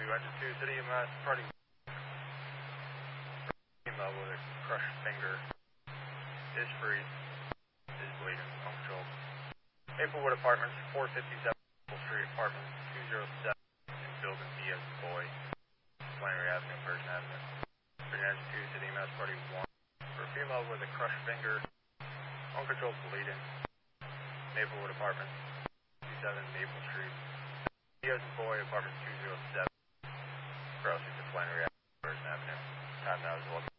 engine 2, City EMS, party female with a crushed finger, is free, is bleeding, uncontrolled. Maplewood Apartments, 457 Maple Street, apartment 207, in building B as in boy, Flannery Avenue, Persian Avenue. Bring engine 2, City EMS, party 1, for a female with a crushed finger, uncontrolled bleeding, Maplewood Apartments, 27 Maple Street, B as in boy, apartment 207, crossing to Flannery Avenue, Persian Avenue. Time now is 11.